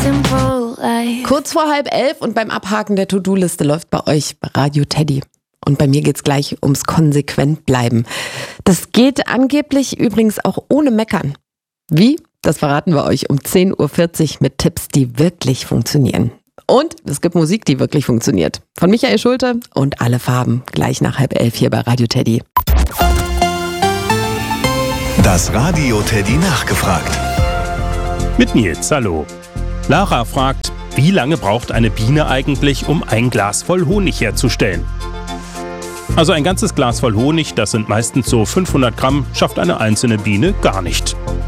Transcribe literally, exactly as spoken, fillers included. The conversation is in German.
Kurz vor halb elf und beim Abhaken der To-Do-Liste läuft bei euch Radio Teddy. Und bei mir geht's gleich ums konsequent bleiben. Das geht angeblich übrigens auch ohne Meckern. Wie? Das verraten wir euch um zehn Uhr vierzig mit Tipps, die wirklich funktionieren. Und es gibt Musik, die wirklich funktioniert. Von Michael Schulte und Alle Farben. Gleich nach halb elf hier bei Radio Teddy. Das Radio Teddy nachgefragt. Mit Nils, hallo. Lara fragt, wie lange braucht eine Biene eigentlich, um ein Glas voll Honig herzustellen? Also ein ganzes Glas voll Honig, das sind meistens so fünfhundert Gramm, schafft eine einzelne Biene gar nicht.